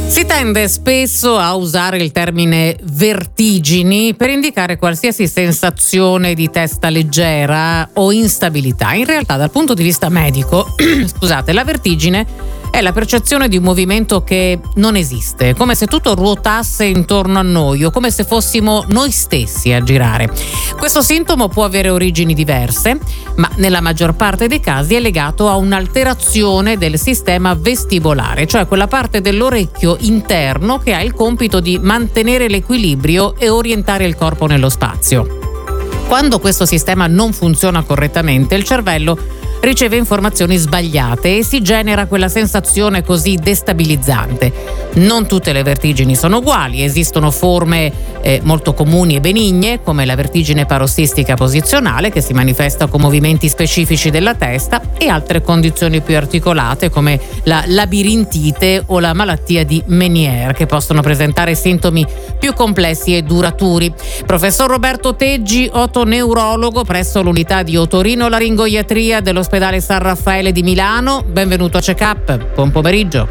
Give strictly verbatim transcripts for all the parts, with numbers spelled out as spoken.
Si tende spesso a usare il termine vertigini per indicare qualsiasi sensazione di testa leggera o instabilità. In realtà, dal punto di vista medico, scusate, la vertigine è la percezione di un movimento che non esiste, come se tutto ruotasse intorno a noi o come se fossimo noi stessi a girare. Questo sintomo può avere origini diverse, ma nella maggior parte dei casi è legato a un'alterazione del sistema vestibolare, cioè quella parte dell'orecchio interno che ha il compito di mantenere l'equilibrio e orientare il corpo nello spazio. Quando questo sistema non funziona correttamente, il cervello riceve informazioni sbagliate e si genera quella sensazione così destabilizzante. Non tutte le vertigini sono uguali, esistono forme eh, molto comuni e benigne, come la vertigine parossistica posizionale, che si manifesta con movimenti specifici della testa, e altre condizioni più articolate, come la labirintite o la malattia di Meniere, che possono presentare sintomi più complessi e duraturi. Professor Roberto Teggi, otoneurologo presso l'unità di otorinolaringoiatria dello Ospedale San Raffaele di Milano, benvenuto a Check Up, buon pomeriggio.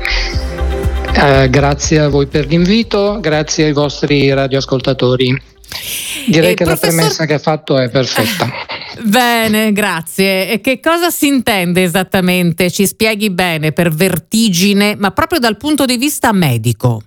Eh, grazie a voi per l'invito, grazie ai vostri radioascoltatori. Direi eh, che professor... la premessa che ha fatto è perfetta. Bene, grazie. E che cosa si intende esattamente? Ci spieghi bene per vertigine, ma proprio dal punto di vista medico.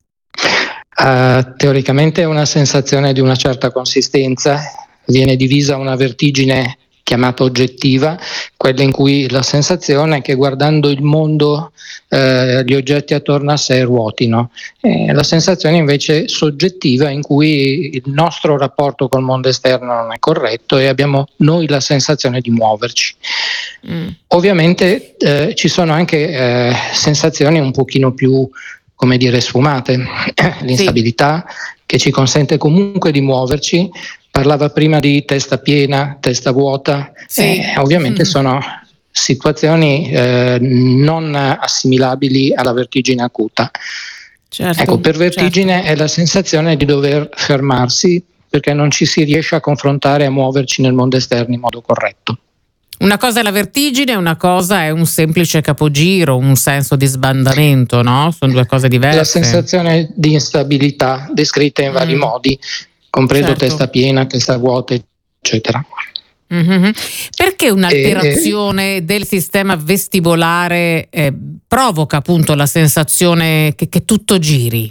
Uh, teoricamente è una sensazione di una certa consistenza, viene divisa una vertigine chiamata oggettiva, quella in cui la sensazione è che guardando il mondo eh, gli oggetti attorno a sé ruotino. E la sensazione invece soggettiva in cui il nostro rapporto col mondo esterno non è corretto e abbiamo noi la sensazione di muoverci. Mm. Ovviamente eh, ci sono anche eh, sensazioni un pochino più, come dire, sfumate, l'instabilità sì. che ci consente comunque di muoverci. Parlava prima di testa piena, testa vuota, sì. eh, ovviamente mm. sono situazioni eh, non assimilabili alla vertigine acuta. Certo, ecco, per vertigine certo. è la sensazione di dover fermarsi perché non ci si riesce a confrontare e a muoverci nel mondo esterno in modo corretto. Una cosa è la vertigine, una cosa è un semplice capogiro, un senso di sbandamento, no? Sono due cose diverse. La sensazione di instabilità descritta in mm. vari modi, compreso certo. testa piena, testa vuota, eccetera. Mm-hmm. Perché un'alterazione e, del sistema vestibolare eh, provoca appunto la sensazione che, che tutto giri?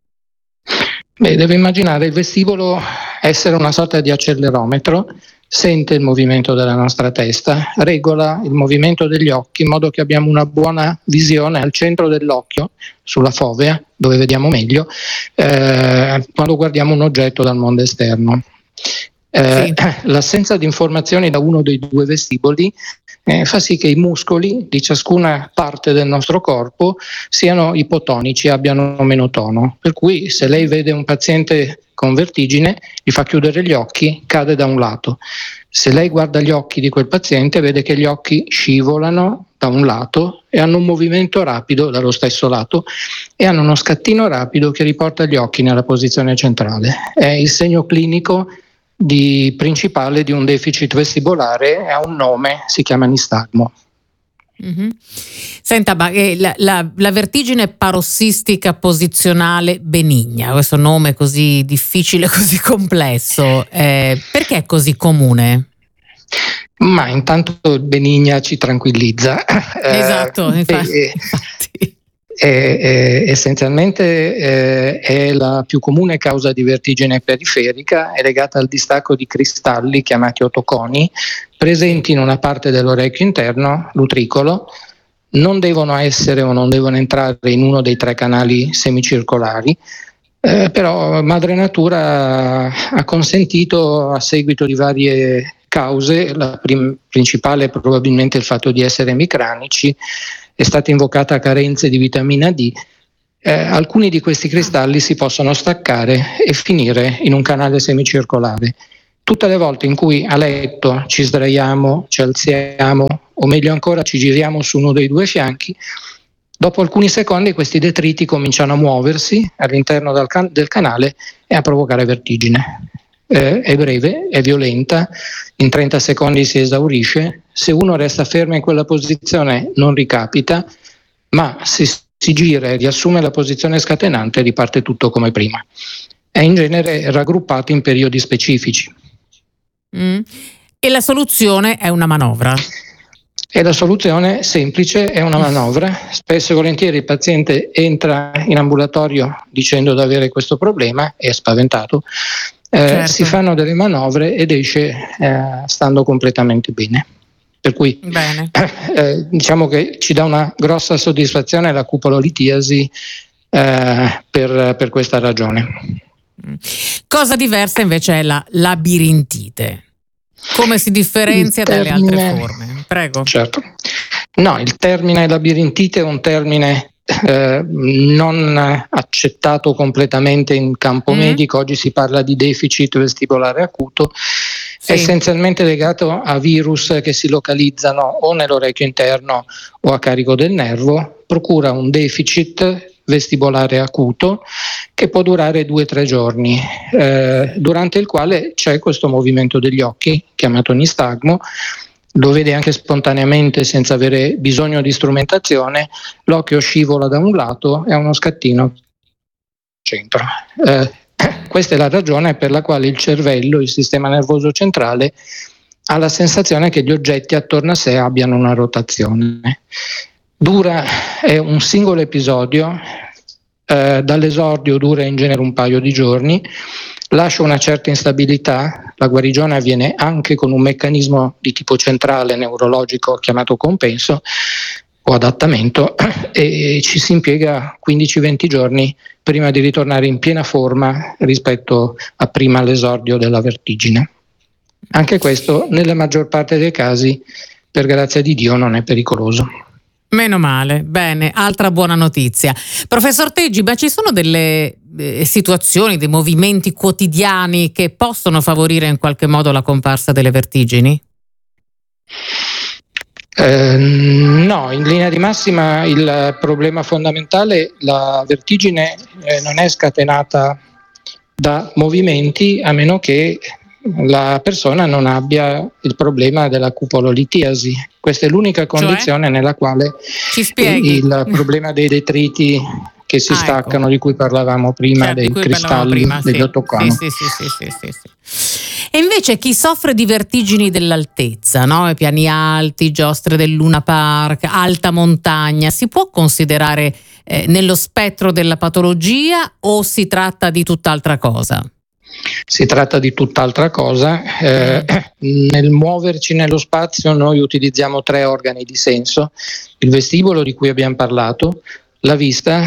Beh, devo immaginare il vestibolo essere una sorta di accelerometro, sente il movimento della nostra testa, regola il movimento degli occhi in modo che abbiamo una buona visione al centro dell'occhio, sulla fovea, dove vediamo meglio, eh, quando guardiamo un oggetto dal mondo esterno. Eh, sì. L'assenza di informazioni da uno dei due vestiboli eh, fa sì che i muscoli di ciascuna parte del nostro corpo siano ipotonici, abbiano meno tono. Per cui se lei vede un paziente con vertigine, gli fa chiudere gli occhi, cade da un lato. Se lei guarda gli occhi di quel paziente, vede che gli occhi scivolano da un lato e hanno un movimento rapido dallo stesso lato e hanno uno scattino rapido che riporta gli occhi nella posizione centrale. È il segno clinico di principale di un deficit vestibolare, ha un nome, si chiama nistagmo. Mm-hmm. Senta, ma eh, la, la, la vertigine parossistica posizionale benigna, questo nome così difficile, così complesso, eh, perché è così comune? Ma intanto benigna ci tranquillizza. Esatto, eh, infatti. Eh, infatti. È, è, essenzialmente è, è la più comune causa di vertigine periferica, è legata al distacco di cristalli chiamati otoconi presenti in una parte dell'orecchio interno, l'utricolo. Non devono essere o non devono entrare in uno dei tre canali semicircolari, eh, però Madre Natura ha consentito, a seguito di varie cause, la prim- principale è probabilmente il fatto di essere emicranici, è stata invocata carenze di vitamina D, eh, alcuni di questi cristalli si possono staccare e finire in un canale semicircolare. Tutte le volte in cui a letto ci sdraiamo, ci alziamo o meglio ancora ci giriamo su uno dei due fianchi, dopo alcuni secondi questi detriti cominciano a muoversi all'interno del, can- del canale e a provocare vertigine. Eh, è breve, è violenta, in trenta secondi si esaurisce. Se uno resta fermo in quella posizione non ricapita, ma se si gira e riassume la posizione scatenante e riparte tutto come prima. È in genere raggruppato in periodi specifici. Mm. E la soluzione è una manovra? E la soluzione semplice è una manovra. Spesso e volentieri il paziente entra in ambulatorio dicendo di avere questo problema, è spaventato, eh, certo. Si fanno delle manovre ed esce eh, stando completamente bene. Per cui Bene. Eh, diciamo che ci dà una grossa soddisfazione la cupololitiasi eh, per, per questa ragione. Cosa diversa invece è la labirintite. Come si differenzia termine, dalle altre forme? Prego. Certo. No, il termine labirintite è un termine eh, non accettato completamente in campo mm. medico. Oggi si parla di deficit vestibolare acuto, sì. Essenzialmente legato a virus che si localizzano o nell'orecchio interno o a carico del nervo, procura un deficit vestibolare acuto che può durare due o tre giorni, eh, durante il quale c'è questo movimento degli occhi, chiamato nistagmo. Lo vede anche spontaneamente senza avere bisogno di strumentazione, l'occhio scivola da un lato e ha uno scattino al centro. Eh, questa è la ragione per la quale il cervello, il sistema nervoso centrale, ha la sensazione che gli oggetti attorno a sé abbiano una rotazione. Dura, è un singolo episodio, eh, dall'esordio dura in genere un paio di giorni, lascia una certa instabilità, la guarigione avviene anche con un meccanismo di tipo centrale neurologico chiamato compenso o adattamento e ci si impiega quindici venti giorni prima di ritornare in piena forma rispetto a prima all'esordio della vertigine. Anche questo nella maggior parte dei casi, per grazia di Dio, non è pericoloso. Meno male, bene, altra buona notizia. Professor Teggi, ma ci sono delle eh, situazioni, dei movimenti quotidiani che possono favorire in qualche modo la comparsa delle vertigini? Eh, no, in linea di massima il problema fondamentale, la vertigine eh, non è scatenata da movimenti a meno che la persona non abbia il problema della cupololitiasi. Questa è l'unica condizione, cioè, nella quale il problema dei detriti che si ah, staccano, ecco. di cui parlavamo prima, certo, dei cristalli, prima, degli sì. ottoconi. Sì, sì, sì, sì, sì, sì. E invece chi soffre di vertigini dell'altezza, no? Piani alti, giostre del Luna Park, alta montagna, si può considerare eh, nello spettro della patologia o si tratta di tutt'altra cosa? Si tratta di tutt'altra cosa. Eh, nel muoverci nello spazio noi utilizziamo tre organi di senso: il vestibolo di cui abbiamo parlato, la vista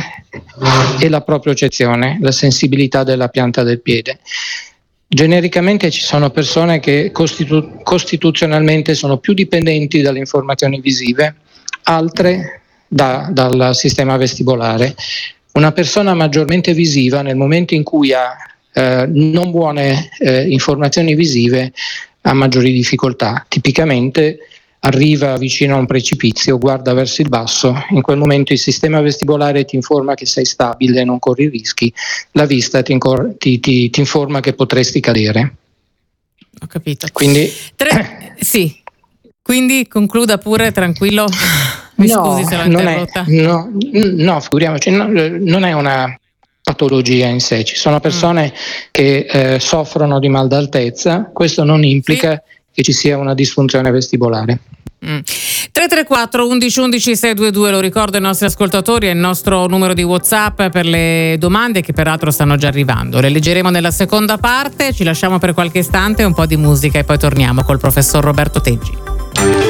e la propriocezione, la sensibilità della pianta del piede. Genericamente ci sono persone che costitu- costituzionalmente sono più dipendenti dalle informazioni visive, altre da, dal sistema vestibolare. Una persona maggiormente visiva, nel momento in cui ha Eh, non buone eh, informazioni visive, ha maggiori difficoltà. Tipicamente arriva vicino a un precipizio, guarda verso il basso, in quel momento il sistema vestibolare ti informa che sei stabile, non corri rischi, la vista ti, incor- ti, ti, ti informa che potresti cadere. Ho capito. Quindi, Tre... sì. Quindi concluda pure, tranquillo. Mi no, scusi se l'ho non interrotta. È, no, no, figuriamoci, no, non è una patologia in sé. Ci sono persone mm. che eh, soffrono di mal d'altezza, questo non implica sì. che ci sia una disfunzione vestibolare. Mm. tre tre quattro undici undici sei due due, lo ricordo ai nostri ascoltatori, è il nostro numero di WhatsApp per le domande che peraltro stanno già arrivando. Le leggeremo nella seconda parte, ci lasciamo per qualche istante, un po' di musica e poi torniamo col professor Roberto Teggi.